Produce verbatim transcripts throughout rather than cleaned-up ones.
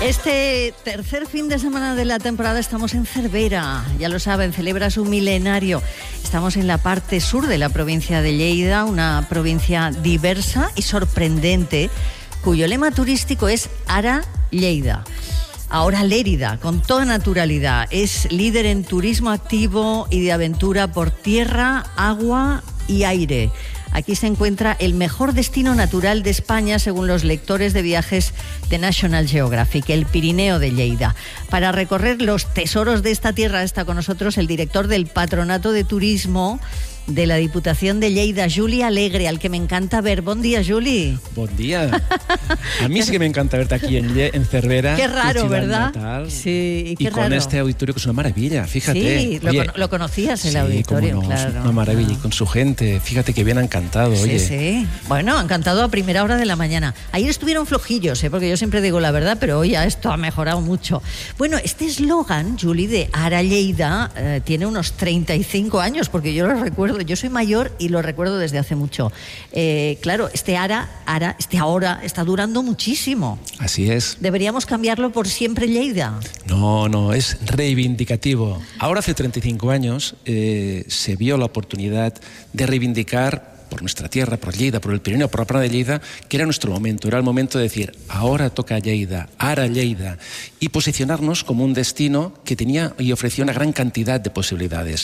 Este tercer fin de semana de la temporada estamos en Cervera, ya lo saben, celebra su milenario. Estamos en la parte sur de la provincia de Lleida, una provincia diversa y sorprendente, cuyo lema turístico es Ara Lleida. Ahora Lérida, con toda naturalidad, es líder en turismo activo y de aventura por tierra, agua y aire. Aquí se encuentra el mejor destino natural de España, según los lectores de viajes de National Geographic, el Pirineo de Lleida. Para recorrer los tesoros de esta tierra está con nosotros el director del Patronato de Turismo de la Diputación de Lleida, Juli Alegre, al que me encanta ver. Buen día, Juli. Buen día. A mí sí que me encanta verte aquí en, en Cervera. Qué raro, ¿verdad? Natal, sí, qué y con raro. Este auditorio que es una maravilla, fíjate. Sí, lo, oye, con, lo conocías el sí, auditorio, cómo no, claro. Es una maravilla, Ah. y con su gente, fíjate que bien han cantado, Sí, oye. sí. Bueno, han cantado a primera hora de la mañana. Ayer estuvieron flojillos, ¿eh? Porque yo siempre digo la verdad, pero hoy ya esto ha mejorado mucho. Bueno, este eslogan, Juli, de Ara Lleida, eh, tiene unos treinta y cinco años, porque yo lo recuerdo, yo soy mayor y lo recuerdo desde hace mucho. Eh, claro, este Ara, Ara, este ahora está durando muchísimo. Así es. ¿Deberíamos cambiarlo por siempre Lleida? No, no, es reivindicativo. Ahora hace treinta y cinco años eh, se vio la oportunidad de reivindicar por nuestra tierra, por Lleida, por el Pirineo, por la plana de Lleida, que era nuestro momento. Era el momento de decir, ahora toca Lleida, Ara Lleida, y posicionarnos como un destino que tenía y ofrecía una gran cantidad de posibilidades.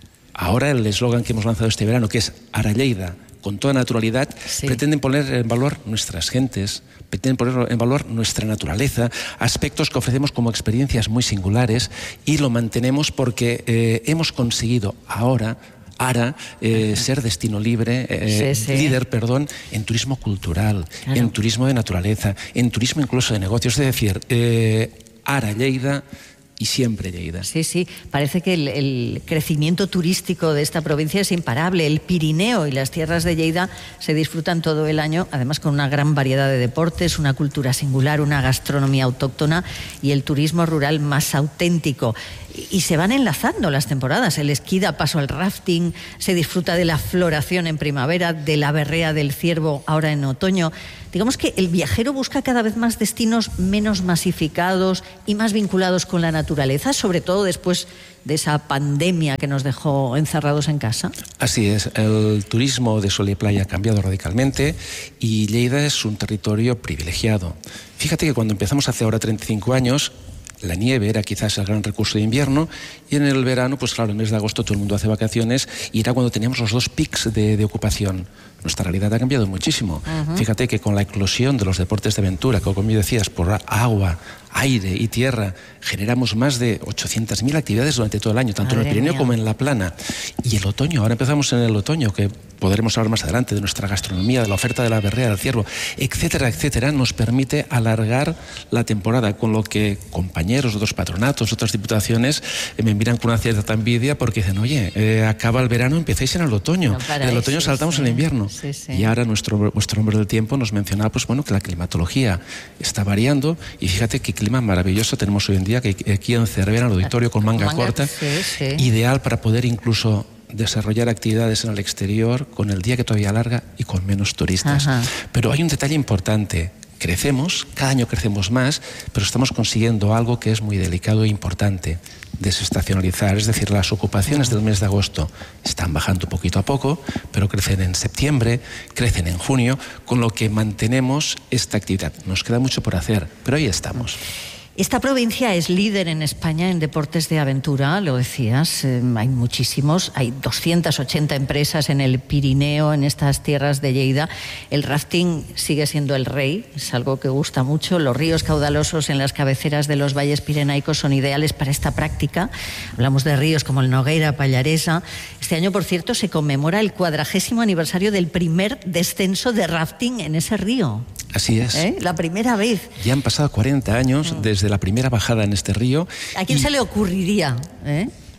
Ahora el eslogan que hemos lanzado este verano, que es Ara Lleida, con toda naturalidad, sí. Pretenden poner en valor nuestras gentes, pretenden poner en valor nuestra naturaleza, aspectos que ofrecemos como experiencias muy singulares, y lo mantenemos porque eh, hemos conseguido ahora Ara, eh, ser destino libre, eh, sí, sí. líder, perdón, en turismo cultural, claro. en turismo de naturaleza, en turismo incluso de negocios. Es decir, eh, Ara Lleida y siempre Lleida. Sí, sí, parece que el, el crecimiento turístico de esta provincia es imparable. El Pirineo y las tierras de Lleida se disfrutan todo el año, además con una gran variedad de deportes, una cultura singular, una gastronomía autóctona y el turismo rural más auténtico. Y se van enlazando las temporadas. El esquí da paso al rafting, se disfruta de la floración en primavera, de la berrea del ciervo ahora en otoño. Digamos que el viajero busca cada vez más destinos menos masificados y más vinculados con la naturaleza, sobre todo después de esa pandemia que nos dejó encerrados en casa. Así es, el turismo de sol y playa ha cambiado radicalmente y Lleida es un territorio privilegiado. Fíjate que cuando empezamos hace ahora treinta y cinco años, la nieve era quizás el gran recurso de invierno, y en el verano, pues claro, en el mes de agosto todo el mundo hace vacaciones y era cuando teníamos los dos pics de, de ocupación. Nuestra realidad ha cambiado muchísimo. Uh-huh. Fíjate que con la eclosión de los deportes de aventura, que como decías, por agua, aire y tierra, generamos más de ochocientas mil actividades durante todo el año, tanto Madre en el Pirineo mía. como en la plana. Y el otoño, ahora empezamos en el otoño, que podremos hablar más adelante de nuestra gastronomía, de la oferta de la berrea, del ciervo, etcétera, etcétera, nos permite alargar la temporada, con lo que compañeros de otros patronatos, otras diputaciones, eh, me miran con una cierta envidia porque dicen, oye, eh, acaba el verano, empecéis en el otoño, no en el otoño saltamos sí, en el invierno. Sí, sí. Y ahora nuestro, nuestro hombre del tiempo nos mencionaba, pues bueno, que la climatología está variando, y fíjate qué clima maravilloso tenemos hoy en día, que aquí en Cervera, en el auditorio con manga, manga corta, sí, sí. ideal para poder incluso desarrollar actividades en el exterior con el día que todavía alarga y con menos turistas. Ajá. Pero hay un detalle importante. Crecemos, cada año crecemos más, pero estamos consiguiendo algo que es muy delicado e importante: desestacionalizar. Es decir, las ocupaciones del mes de agosto están bajando poquito a poco, pero crecen en septiembre, crecen en junio, con lo que mantenemos esta actividad. Nos queda mucho por hacer, pero ahí estamos. Esta provincia es líder en España en deportes de aventura, lo decías, eh, hay muchísimos, hay doscientas ochenta empresas en el Pirineo, en estas tierras de Lleida. El rafting sigue siendo el rey, es algo que gusta mucho. Los ríos caudalosos en las cabeceras de los valles pirenaicos son ideales para esta práctica. Hablamos de ríos como el Noguera, Pallaresa. Este año, por cierto, se conmemora el cuadragésimo aniversario del primer descenso de rafting en ese río. Así es. ¿Eh? La primera vez. Ya han pasado cuarenta años desde la primera bajada en este río. ¿A quién y... se le ocurriría? ¿Eh?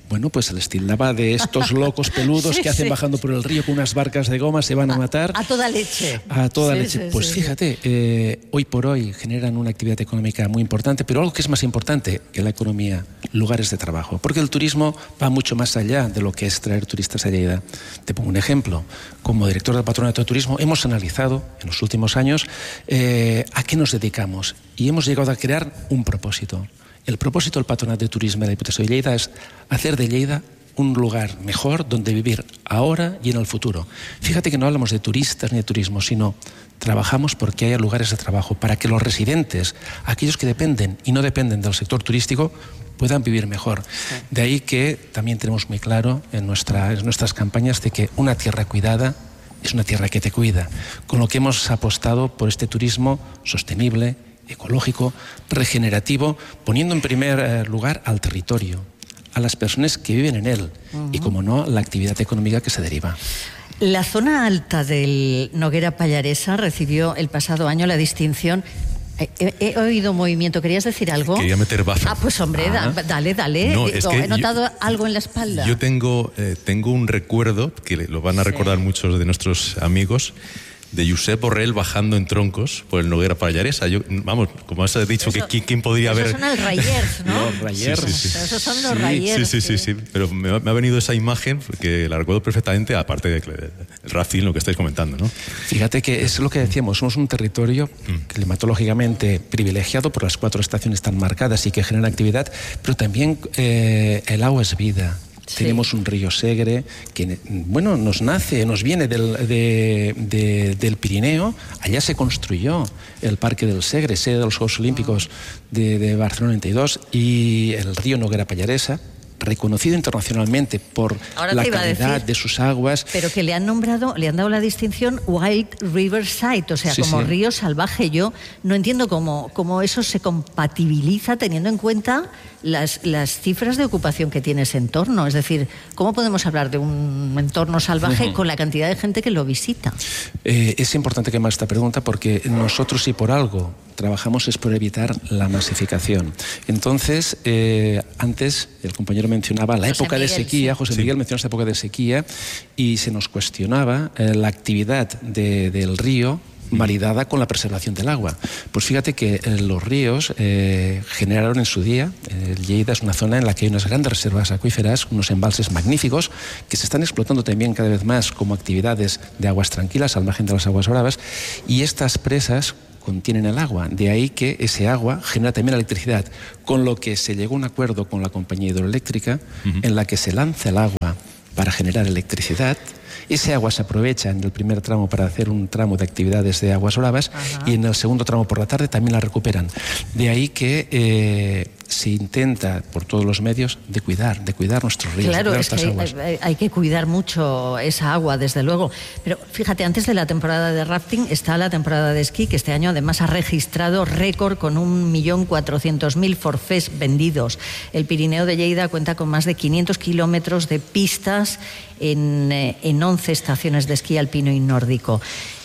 bueno, pues se les tildaba de estos locos peludos sí, que hacen sí. bajando por el río con unas barcas de goma, se van a matar. A, a toda leche. A toda sí, leche. Sí, pues sí, fíjate, sí. Eh, hoy por hoy generan una actividad económica muy importante, pero algo que es más importante que la economía, lugares de trabajo. Porque el turismo va mucho más allá de lo que es traer turistas a Lleida. Te pongo un ejemplo. Como director del Patronato de Turismo hemos analizado en los últimos años eh, a qué nos dedicamos y hemos llegado a crear un propósito. El propósito del Patronato de Turismo de la Diputación de Lleida es hacer de Lleida un lugar mejor donde vivir ahora y en el futuro. Fíjate que no hablamos de turistas ni de turismo, sino trabajamos porque haya lugares de trabajo para que los residentes, aquellos que dependen y no dependen del sector turístico, puedan vivir mejor. Sí. De ahí que también tenemos muy claro en, nuestra, en nuestras campañas de que una tierra cuidada es una tierra que te cuida, con lo que hemos apostado por este turismo sostenible, ecológico, regenerativo, poniendo en primer lugar al territorio, a las personas que viven en él uh-huh. y, como no, la actividad económica que se deriva. La zona alta del Noguera Pallaresa recibió el pasado año la distinción. He, he, he oído movimiento, ¿querías decir algo? Quería meter baza. Ah, pues hombre, ah. da, dale, dale. No, Digo, es que he notado yo, algo en la espalda. Yo tengo, eh, tengo un recuerdo, que lo van a recordar sí. muchos de nuestros amigos, de Josep Borrell bajando en troncos por el Noguera Pallaresa. Yo, vamos, como has dicho, eso, que ¿quién podría haber...? Esos son los rayers, ¿no? Los rayers. Sí, sí, sí. Esos son los sí, rayers. Sí, sí, sí, sí, sí. Pero me, me ha venido esa imagen, que la recuerdo perfectamente, aparte del de rafting, lo que estáis comentando, ¿no? Fíjate que es lo que decíamos, somos un territorio mm. climatológicamente privilegiado por las cuatro estaciones tan marcadas y que generan actividad, pero también eh, el agua es vida. Sí. Tenemos un río Segre que, bueno, nos nace, nos viene del, de, de, del Pirineo. Allá se construyó el Parque del Segre, sede de los Juegos Olímpicos de, de Barcelona noventa y dos, y el río Noguera Pallaresa, reconocido internacionalmente por Ahora la calidad de sus aguas. Pero que le han nombrado, le han dado la distinción Wild River Site, o sea, sí, como sí. río salvaje. Yo no entiendo cómo, cómo eso se compatibiliza teniendo en cuenta las, las cifras de ocupación que tiene ese entorno. Es decir, ¿cómo podemos hablar de un entorno salvaje uh-huh. con la cantidad de gente que lo visita? Eh, es importante que me hagas esta pregunta porque nosotros, si por algo trabajamos, es por evitar la masificación. Entonces, eh, antes el compañero mencionaba la José época Miguel, de sequía, sí. José Miguel sí. mencionó esta época de sequía y se nos cuestionaba eh, la actividad de, del río validada con la preservación del agua. Pues fíjate que eh, los ríos eh, generaron en su día, eh, Lleida es una zona en la que hay unas grandes reservas acuíferas, unos embalses magníficos que se están explotando también cada vez más como actividades de aguas tranquilas al margen de las aguas bravas, y estas presas contienen el agua, de ahí que ese agua genera también electricidad, con lo que se llegó a un acuerdo con la compañía hidroeléctrica uh-huh. en la que se lanza el agua para generar electricidad. Ese agua se aprovecha en el primer tramo para hacer un tramo de actividades de aguas bravas uh-huh. y en el segundo tramo por la tarde también la recuperan. De ahí que eh, se intenta por todos los medios de cuidar, de cuidar nuestros ríos. Claro, de es que aguas. Hay, hay que cuidar mucho esa agua, desde luego. Pero fíjate, antes de la temporada de rafting está la temporada de esquí, que este año además ha registrado récord con un millón cuatrocientos mil forfés vendidos. El Pirineo de Lleida cuenta con más de quinientos kilómetros de pistas en, en once estaciones de esquí alpino y nórdico.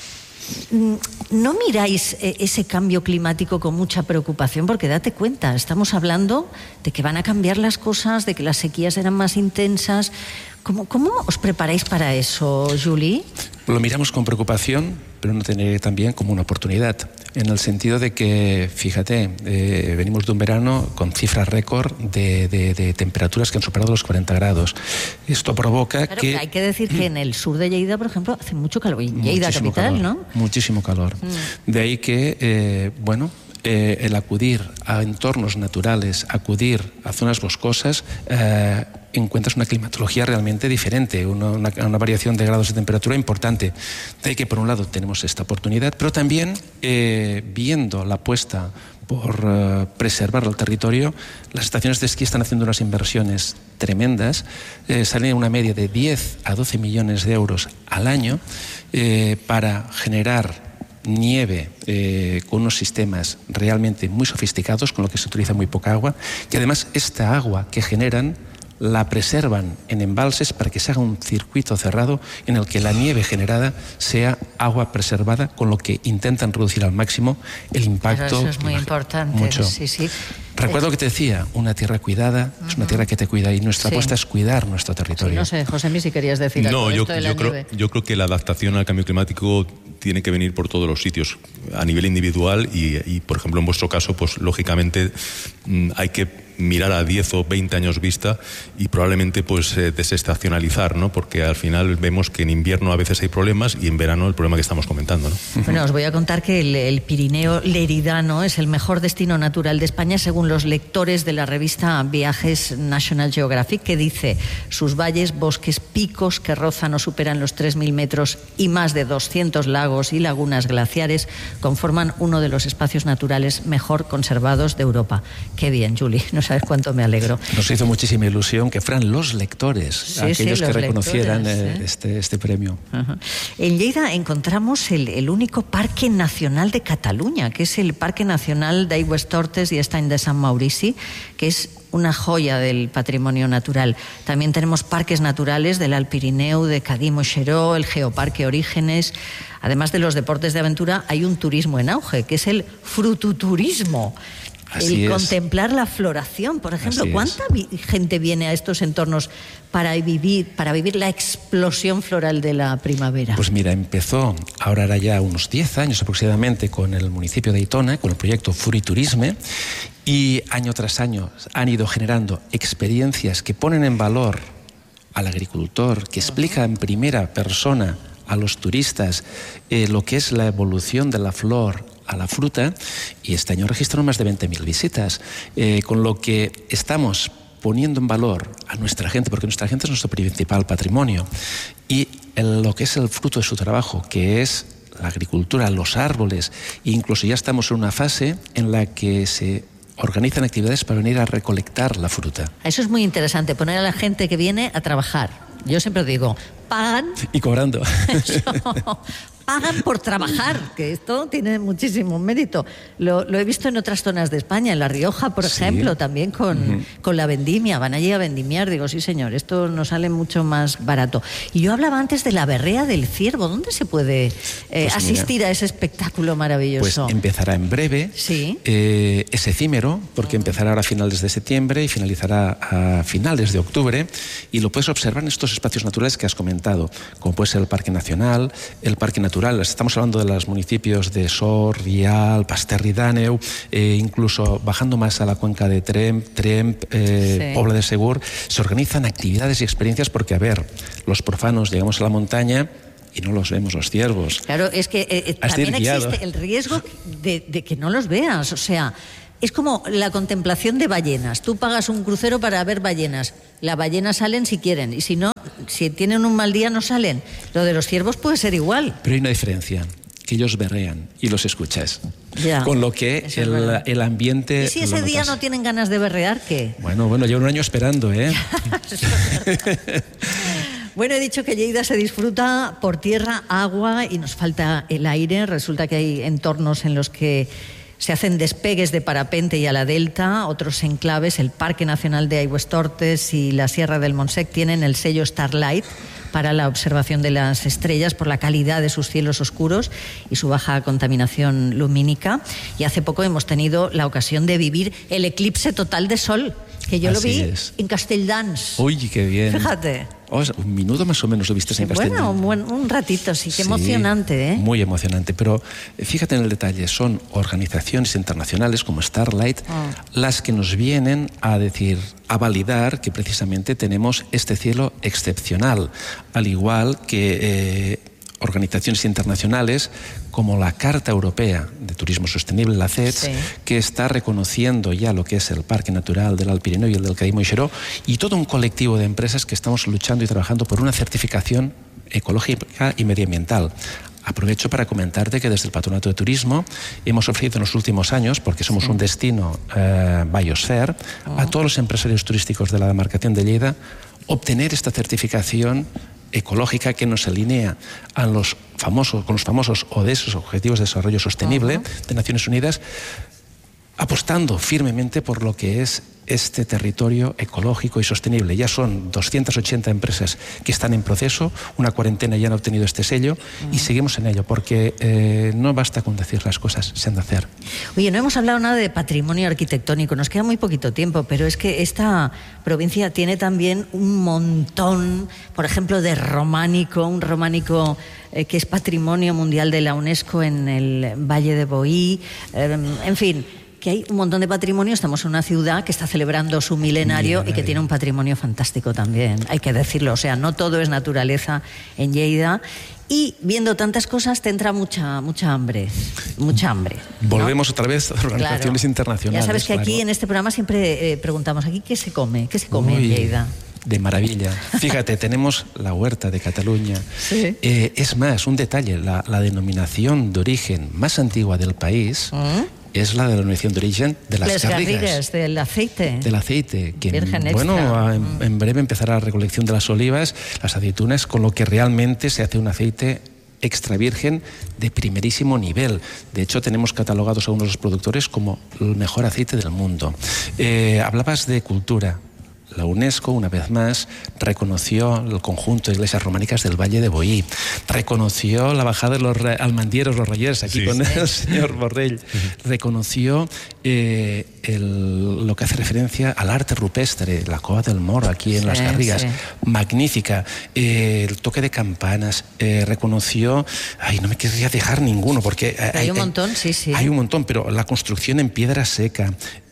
¿No miráis ese cambio climático con mucha preocupación? Porque date cuenta, estamos hablando de que van a cambiar las cosas, de que las sequías eran más intensas. ¿Cómo, cómo os preparáis para eso, Juli? Lo miramos con preocupación, pero no tener también como una oportunidad, en el sentido de que, fíjate, eh, venimos de un verano con cifras récord de, de, de temperaturas que han superado los cuarenta grados. Esto provoca claro, que... Hay que decir que en el sur de Lleida, por ejemplo, hace mucho calor. Lleida capital, calor, ¿no? Muchísimo calor. Mm. De ahí que, eh, bueno... Eh, el acudir a entornos naturales, acudir a zonas boscosas, eh, encuentras una climatología realmente diferente, una, una, una variación de grados de temperatura importante. De ahí que, por un lado, tenemos esta oportunidad, pero también, eh, viendo la apuesta por uh, preservar el territorio, las estaciones de esquí están haciendo unas inversiones tremendas, eh, salen una media de diez a doce millones de euros al año eh, para generar nieve eh, con unos sistemas realmente muy sofisticados, con lo que se utiliza muy poca agua, y además esta agua que generan la preservan en embalses para que se haga un circuito cerrado en el que la nieve generada sea agua preservada, con lo que intentan reducir al máximo el impacto. Pero eso es muy importante. Mucho. Sí, sí. Recuerdo que te decía, una tierra cuidada uh-huh. es una tierra que te cuida y nuestra sí. apuesta es cuidar nuestro territorio. Sí, no sé, Josemi, si querías decir algo. No, yo, esto de la yo, creo, nieve. yo creo que la adaptación al cambio climático tiene que venir por todos los sitios, a nivel individual y, y por ejemplo, en vuestro caso, pues lógicamente mmm, hay que mirar a diez o veinte años vista y probablemente pues eh, desestacionalizar, ¿no? Porque al final vemos que en invierno a veces hay problemas y en verano el problema que estamos comentando, ¿no? Bueno, os voy a contar que el, el Pirineo Leridano es el mejor destino natural de España según los lectores de la revista Viajes National Geographic, que dice: sus valles, bosques, picos que rozan o superan los tres mil metros y más de doscientos lagos y lagunas glaciares conforman uno de los espacios naturales mejor conservados de Europa. Qué bien, Julie. No sabes cuánto me alegro. Nos hizo muchísima ilusión que fueran los lectores, sí, aquellos sí, que reconocieran lectores, ¿eh? este, este premio. Uh-huh. En Lleida encontramos el, el único parque nacional de Cataluña, que es el Parque Nacional d'Aigües-Tortes i Estany de Sant Maurici, que es una joya del patrimonio natural. También tenemos parques naturales del Alt Pirineu, de Cadí-Moixeró, el Geoparque Orígenes. Además de los deportes de aventura, hay un turismo en auge, que es el frututurismo. Así el es. Contemplar la floración, por ejemplo. Así ¿Cuánta vi- gente viene a estos entornos para vivir, para vivir la explosión floral de la primavera? Pues mira, empezó, ahora era ya unos diez años aproximadamente, con el municipio de Aitona, con el proyecto Friturisme, y año tras año han ido generando experiencias que ponen en valor al agricultor, que explica en primera persona a los turistas eh, lo que es la evolución de la flor a la fruta, y este año registraron más de veinte mil visitas, eh, con lo que estamos poniendo en valor a nuestra gente, porque nuestra gente es nuestro principal patrimonio, y el, lo que es el fruto de su trabajo, que es la agricultura, los árboles, e incluso ya estamos en una fase en la que se organizan actividades para venir a recolectar la fruta. Eso es muy interesante, poner a la gente que viene a trabajar. Yo siempre digo, pagan... Y cobrando. Eso, pagan por trabajar, que esto tiene muchísimo mérito. Lo, lo he visto en otras zonas de España, en La Rioja, por Sí. ejemplo, también con, uh-huh. con la vendimia. Van allí a vendimiar. Digo, sí, señor, esto nos sale mucho más barato. Y yo hablaba antes de la berrea del ciervo. ¿Dónde se puede eh, Pues asistir mira, a ese espectáculo maravilloso? Pues empezará en breve. Sí. Eh, es efímero, porque empezará ahora a finales de septiembre y finalizará a finales de octubre. Y lo puedes observar en estos espacios naturales que has comentado, como puede ser el Parque Nacional, el Parque Natural. Estamos hablando de los municipios de Sor, Rial, Pasterri d'Àneu, eh, incluso bajando más a la cuenca de Tremp, Tremp eh, sí. Pobla de Segur. Se organizan actividades y experiencias porque, a ver, los profanos llegamos a la montaña y no los vemos, los ciervos. Claro, es que eh, también existe el riesgo de, de que no los veas, o sea... Es como la contemplación de ballenas. Tú pagas un crucero para ver ballenas. Las ballenas salen si quieren y si no, si tienen un mal día no salen. Lo de los ciervos puede ser igual. Pero hay una diferencia, que ellos berrean y los escuchas. Ya, con lo que el, el ambiente... ¿Y si ese día no tienen ganas de berrear, qué? Bueno, bueno, llevo un año esperando, ¿eh? Bueno, he dicho que Lleida se disfruta por tierra, agua y nos falta el aire. Resulta que hay entornos en los que se hacen despegues de parapente y a la delta. Otros enclaves, el Parque Nacional de Aigües-Tortes y la Sierra del Montsec, tienen el sello Starlight para la observación de las estrellas por la calidad de sus cielos oscuros y su baja contaminación lumínica. Y hace poco hemos tenido la ocasión de vivir el eclipse total de sol, que yo Así lo vi es. en Castelldans. Uy, qué bien. Fíjate. Oh, un minuto más o menos lo viste en Castelldans. Bueno, un, buen, un ratito, sí, qué sí, emocionante, ¿eh? Muy emocionante, pero fíjate en el detalle, son organizaciones internacionales como Starlight oh. las que nos vienen a decir, a validar que precisamente tenemos este cielo excepcional, al igual que eh, organizaciones internacionales como la Carta Europea de Turismo Sostenible, la C E T S, sí. que está reconociendo ya lo que es el Parque Natural del Alt Pirineu y el del Cadí-Moixeró, y todo un colectivo de empresas que estamos luchando y trabajando por una certificación ecológica y medioambiental. Aprovecho para comentarte que desde el Patronato de Turismo hemos ofrecido en los últimos años, porque somos sí. un destino eh, Biosphere, oh. a todos los empresarios turísticos de la demarcación de Lleida, obtener esta certificación ecológica que nos alinea a los famosos, con los famosos O D E S, Objetivos de Desarrollo Sostenible, uh-huh. de Naciones Unidas, apostando firmemente por lo que es este territorio ecológico y sostenible. Ya son doscientas ochenta empresas que están en proceso, una cuarentena ya han obtenido este sello y seguimos en ello, porque eh, no basta con decir las cosas, se han de hacer. Oye, no hemos hablado nada de patrimonio arquitectónico, nos queda muy poquito tiempo, pero es que esta provincia tiene también un montón, por ejemplo, de románico, un románico eh, que es Patrimonio Mundial de la UNESCO en el Valle de Boí, eh, en fin, que hay un montón de patrimonio. Estamos en una ciudad que está celebrando su milenario, milenario y que tiene un patrimonio fantástico también, hay que decirlo. O sea, no todo es naturaleza en Lleida. Y viendo tantas cosas te entra mucha mucha hambre, mucha hambre, ¿no? Volvemos otra vez a organizaciones claro. internacionales. Ya sabes que aquí claro. en este programa siempre eh, preguntamos, ¿aquí qué se come? ¿Qué se come Uy, en Lleida? De maravilla. Fíjate, tenemos la huerta de Cataluña. Sí. Eh, es más, un detalle, la, la denominación de origen más antigua del país... ¿Mm? Es la denominación de origen de las, las garrigas. garrigas, del aceite. Del aceite. Que, Virgen bueno, extra. En, en breve empezará la recolección de las olivas, las aceitunas, con lo que realmente se hace un aceite extra virgen de primerísimo nivel. De hecho, tenemos catalogados a unos de los productores como el mejor aceite del mundo. Eh, hablabas de cultura. La UNESCO, una vez más, reconoció el conjunto de iglesias románicas del Valle de Boí, reconoció la bajada de los almandieros, los reyes, aquí sí, con sí. el señor Borrell, reconoció eh, el, lo que hace referencia al arte rupestre, la Cova del Moro, aquí en sí, las Garrigas, sí. magnífica, eh, el toque de campanas, eh, reconoció, ay, no me querría dejar ninguno, porque... Hay, hay un montón, sí, sí. Hay un montón, pero la construcción en piedra seca...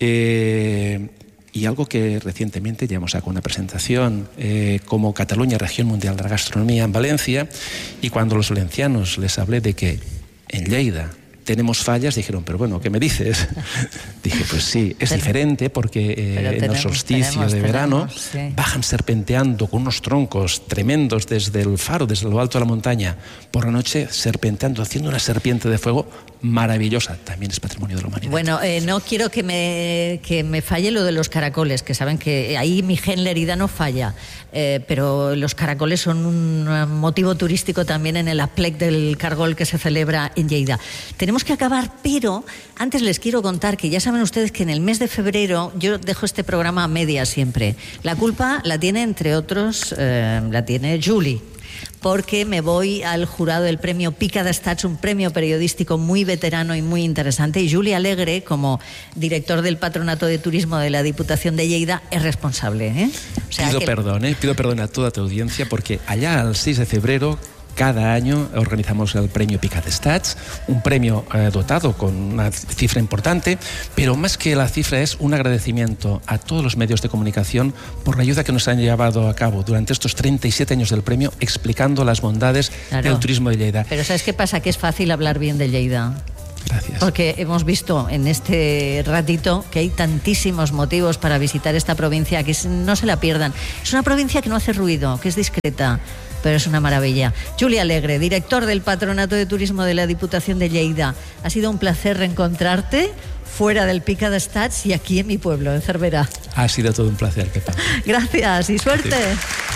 Eh, Y algo que recientemente llevamos a cabo una presentación eh, como Cataluña, Región Mundial de la Gastronomía en Valencia, y cuando los valencianos les hablé de que en Lleida tenemos fallas, dijeron, pero bueno, ¿qué me dices? Dije, pues sí, es diferente porque eh, tenemos, en el solsticio tenemos, de verano tenemos, sí. bajan serpenteando con unos troncos tremendos desde el faro, desde lo alto de la montaña, por la noche serpenteando, haciendo una serpiente de fuego maravillosa. También es patrimonio de la humanidad. Bueno, eh, no quiero que me, que me falle lo de los caracoles, que saben que ahí mi gen Lerida no falla, eh, pero los caracoles son un motivo turístico también en el aplec del Cargol que se celebra en Lleida. Tenemos que acabar, pero antes les quiero contar que ya saben ustedes que en el mes de febrero yo dejo este programa a media siempre. La culpa la tiene, entre otros, eh, la tiene Julie, porque me voy al jurado del premio Pica d'Estats, un premio periodístico muy veterano y muy interesante, y Juli Alegre, como director del Patronato de Turismo de la Diputación de Lleida, es responsable, ¿eh? O sea, pido que... perdón, ¿eh? pido perdón a toda tu audiencia, porque allá al seis de febrero cada año organizamos el premio Pica d'Estats, un premio eh, dotado con una cifra importante, pero más que la cifra es un agradecimiento a todos los medios de comunicación por la ayuda que nos han llevado a cabo durante estos treinta y siete años del premio, explicando las bondades claro. del turismo de Lleida. Pero ¿sabes qué pasa? Que es fácil hablar bien de Lleida. Gracias. Porque hemos visto en este ratito que hay tantísimos motivos para visitar esta provincia que no se la pierdan. Es una provincia que no hace ruido, que es discreta, pero es una maravilla. Juli Alegre, director del Patronato de Turismo de la Diputación de Lleida. Ha sido un placer reencontrarte fuera del Pica d'Estats y aquí en mi pueblo, en Cervera. Ha sido todo un placer, Pepa. Gracias y suerte. Sí.